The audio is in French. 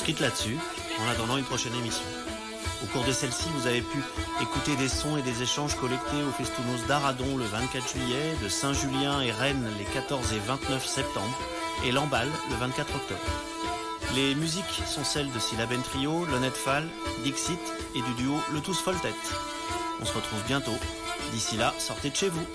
se quitte là-dessus, en attendant une prochaine émission. Au cours de celle-ci, vous avez pu écouter des sons et des échanges collectés au Festounos d'Aradon le 24 juillet, de Saint-Julien et Rennes les 14 et 29 septembre, et Lamballe le 24 octobre. Les musiques sont celles de Syllaben Trio, Lonette Fall, Dixit et du duo Le Tous Folle Tête. On se retrouve bientôt. D'ici là, sortez de chez vous.